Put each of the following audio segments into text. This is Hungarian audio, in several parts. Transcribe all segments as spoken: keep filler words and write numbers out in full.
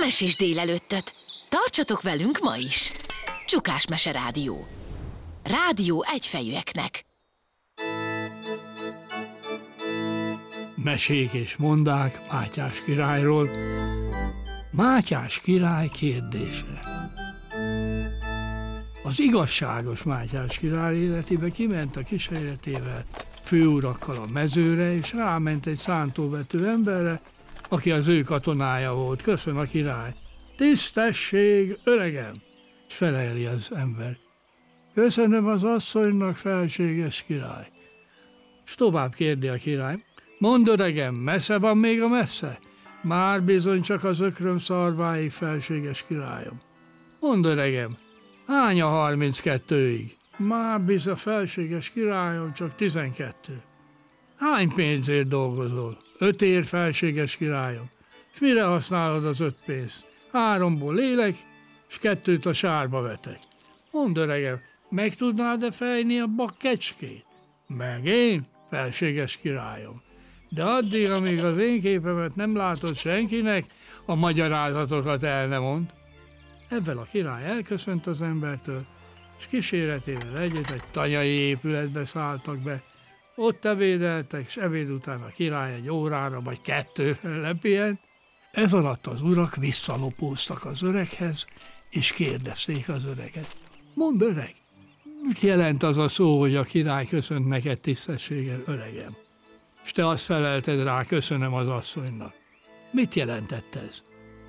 Mesés délelőttöt. Tartsatok velünk ma is. Csukás Mese Rádió. Rádió egyfejűeknek. Mesék és mondák Mátyás királyról. Mátyás király kérdése. Az igazságos Mátyás király életébe kiment a kíséretével, főurakkal a mezőre, és ráment egy szántóvető emberre, aki az ő katonája volt. Köszön a király. Tisztesség, öregem! És feleli az ember. Köszönöm az asszonynak, felséges király. És tovább kérdi a király. Mondd, öregem, messze van még a messze? Már bizony csak az ökröm szarváig, felséges királyom. Mondd, öregem, hány a harminckettőig? Már bizony, felséges királyom, csak tizenkettő. Hány pénzért dolgozol? Öt ér, felséges királyom. És mire használod az öt pénzt? Háromból lélek, és kettőt a sárba vetek. Mondd, öregem, meg tudnád-e fejni a bakkecskét? Meg én, felséges királyom. De addig, amíg az én képemet nem látod senkinek, a magyarázatokat el nem mond. Ebben a király elköszönt az embertől, és kíséretével együtt egy tanyai épületbe szálltak be. Ott ebédeltek, és ebéd után a király egy órára vagy kettőre lepihent. Ez alatt az urak visszalopóztak az öreghez, és kérdezték az öreget. Mondd, öreg, mit jelent az a szó, hogy a király köszönt neked tisztességgel, öregem? És te azt felelted rá, köszönöm az asszonynak. Mit jelentett ez?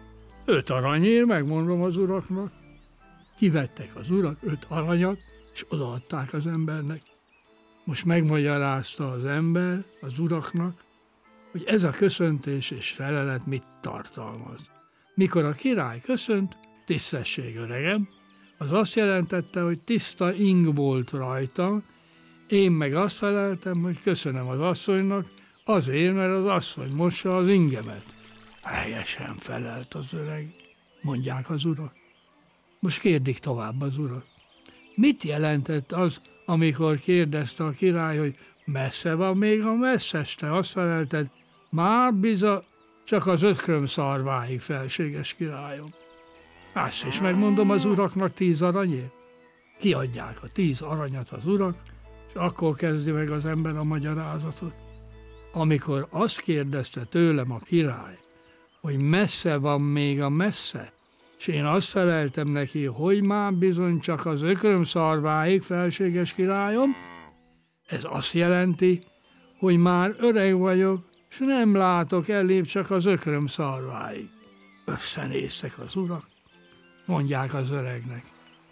Öt aranyér, megmondom az uraknak. Kivettek az urak öt aranyat, és odaadták az embernek. Most megmagyarázta az ember az uraknak, hogy ez a köszöntés és felelet mit tartalmaz. Mikor a király köszönt, tisztesség, öregem, az azt jelentette, hogy tiszta ing volt rajta, én meg azt feleltem, hogy köszönöm az asszonynak, azért, mert az asszony mossa az ingemet. Helyesen felelt az öreg, mondják az urak. Most kérdik tovább az urak. Mit jelentett az, amikor kérdezte a király, hogy messze van még a messzes? Te azt felelted, már biza, csak az ökröm szarváig, felséges királyom. Azt is megmondom az uraknak tíz aranyért. Kiadják a tíz aranyat az urak, és akkor kezdi meg az ember a magyarázatot. Amikor azt kérdezte tőlem a király, hogy messze van még a messze, és én azt feleltem neki, hogy már bizony csak az ökröm szarváig, felséges királyom, ez azt jelenti, hogy már öreg vagyok, és nem látok ellébb csak az ökröm szarváig. Összenéztek az urak, mondják az öregnek.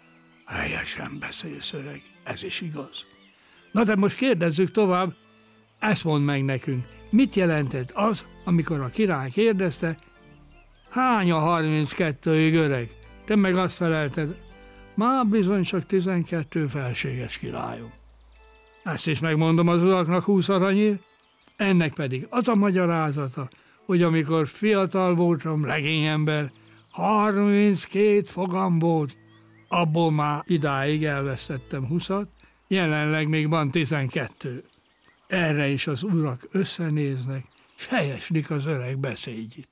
Helyesen beszélsz, öreg, ez is igaz. Na de most kérdezzük tovább, ezt mondd meg nekünk, mit jelentett az, amikor a király kérdezte, hány a harminckettőig, öreg? Te meg azt felelted, már bizony csak tizenkettő, felséges királyom. Ezt is megmondom az uraknak húsz aranyért, ennek pedig az a magyarázata, hogy amikor fiatal voltam, legényember, harminckét fogam volt, abból már idáig elvesztettem húszat, jelenleg még van tizenkettő. Erre is az urak összenéznek, és helyeslik az öreg beszédjét.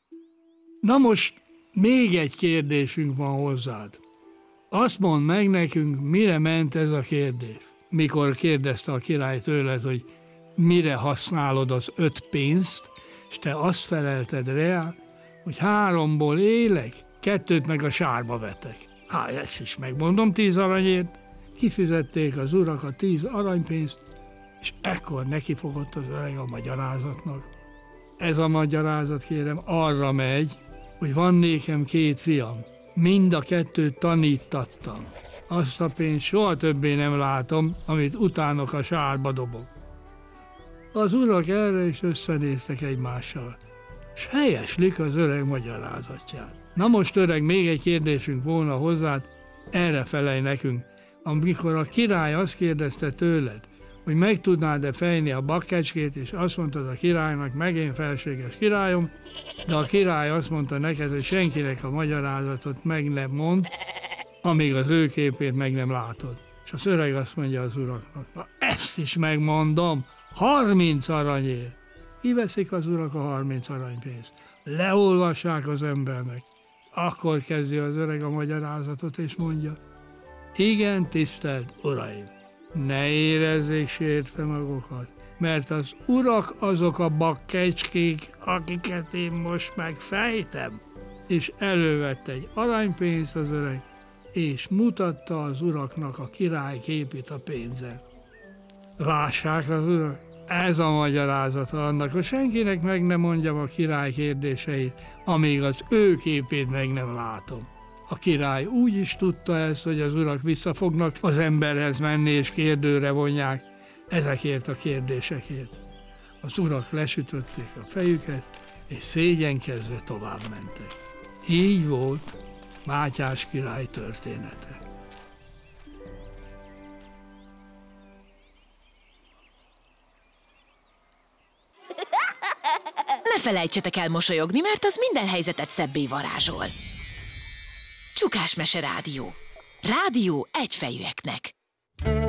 Na most még egy kérdésünk van hozzád. Azt mondd meg nekünk, mire ment ez a kérdés. Mikor kérdezte a király tőled, hogy mire használod az öt pénzt, és te azt felelted rá, hogy háromból élek, kettőt meg a sárba vetek. Hát ezt is megmondom tíz aranyért. Kifizették az urak a tíz aranypénzt, és ekkor nekifogott az öreg a magyarázatnak. Ez a magyarázat, kérem, arra megy, hogy van nékem két fiam, mind a kettőt tanítattam. Azt a pénzt soha többé nem látom, amit utánok a sárba dobok. Az urak erre is összenéztek egymással, és helyeslik az öreg magyarázatját. Na most, öreg, még egy kérdésünk volna hozzád, erre felej nekünk. Amikor a király azt kérdezte tőled, hogy meg tudnád-e fejni a bakkecskét, és azt mondtad a királynak, meg én, felséges királyom, de a király azt mondta neked, hogy senkinek a magyarázatot meg nem mond, amíg az ő képét meg nem látod. És az öreg azt mondja az uraknak, na ezt is megmondom, harminc aranyért. Kiveszik az urak a harminc aranypénzt, leolvassák az embernek, Akkor kezdi az öreg a magyarázatot, és mondja, igen, tisztelt uraim, ne érezzék sértve magukat, mert az urak azok a bakkecskék, akiket én most megfejtem. És elővette egy aranypénzt az öreg, és mutatta az uraknak a király képét a pénzzel. Lássák az urak, ez a magyarázata annak, hogy senkinek meg nem mondjam a király kérdéseit, amíg az ő képét meg nem látom. A király úgy is tudta ezt, hogy az urak visszafognak az emberhez menni és kérdőre vonják ezekért a kérdésekért. Az urak lesütötték a fejüket, és szégyenkezve tovább mentek. Így volt Mátyás király története. Ne felejtsetek el mosolyogni, mert az minden helyzetet szebbé varázsol. Csukás Mese Rádió. Rádió egyfejűeknek.